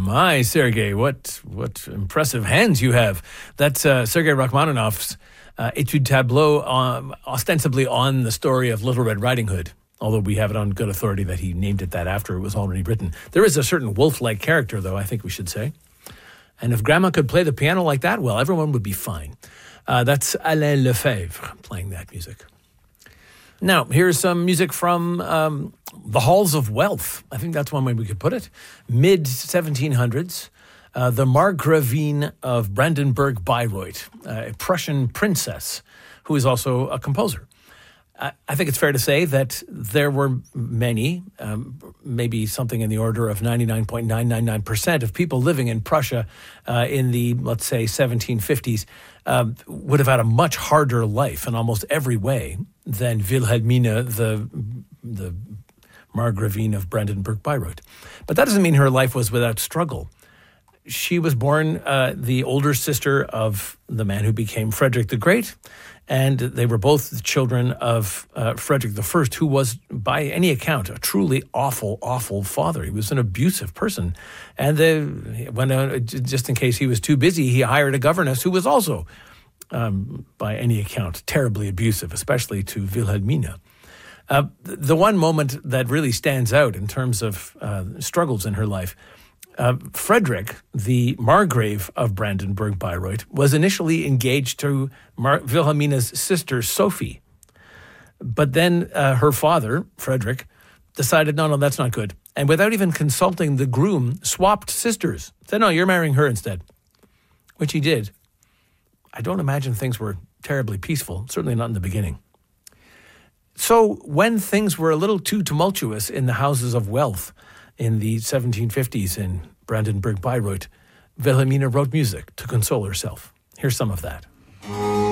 My, Sergei, what impressive hands you have. That's Sergei Rachmaninoff's Etude Tableau, ostensibly on the story of Little Red Riding Hood, although we have it on good authority that he named it that after it was already written. There is a certain wolf-like character, though, I think we should say. And if Grandma could play the piano like that, well, everyone would be fine. That's Alain Lefebvre playing that music. Now, here's some music from the Halls of Wealth. I think that's one way we could put it. Mid-1700s, the Margravine of Brandenburg-Bayreuth, a Prussian princess who is also a composer. I think it's fair to say that there were many, maybe something in the order of 99.999% of people living in Prussia in the, let's say, 1750s would have had a much harder life in almost every way than Wilhelmina, the Margravine of Brandenburg-Bayreuth. But that doesn't mean her life was without struggle. She was born the older sister of the man who became Frederick the Great, and they were both the children of Frederick I, who was, by any account, a truly awful, awful father. He was an abusive person. And just in case he was too busy, he hired a governess who was also, by any account, terribly abusive, especially to Wilhelmina. The one moment that really stands out in terms of struggles in her life, Frederick, the Margrave of Brandenburg-Bayreuth, was initially engaged to Wilhelmina's sister, Sophie. But then her father, Frederick, decided, no, that's not good. And without even consulting the groom, swapped sisters. Said, no, you're marrying her instead. Which he did. I don't imagine things were terribly peaceful, certainly not in the beginning. So when things were a little too tumultuous in the houses of wealth in the 1750s in Brandenburg-Bayreuth, Wilhelmina wrote music to console herself. Here's some of that.